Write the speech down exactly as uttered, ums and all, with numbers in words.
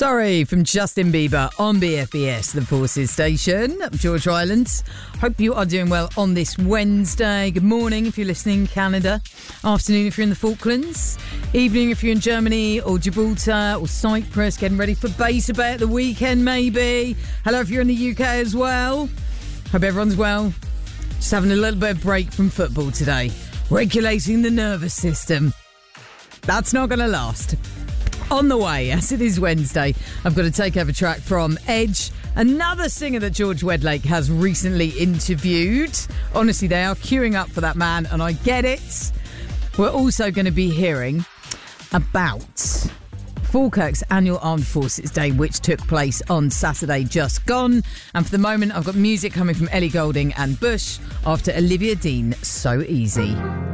Sorry, from Justin Bieber on B F B S, the Forces Station. George Rylands. Hope you are doing well on this Wednesday. Good morning if you're listening in Canada. Afternoon if you're in the Falklands. Evening if you're in Germany or Gibraltar or Cyprus. Getting ready for Base Bay at the weekend, maybe. Hello if you're in the U K as well. Hope everyone's well. Just having a little bit of break from football today. Regulating the nervous system. That's not going to last. On the way, as it is Wednesday, I've got a takeover track from Edge, another singer that George Wedlake has recently interviewed. Honestly, they are queuing up for that man, and I get it. We're also going to be hearing about Falkirk's annual Armed Forces Day, which took place on Saturday just gone. And for the moment, I've got music coming from Ellie Goulding and Bush after Olivia Dean, So Easy.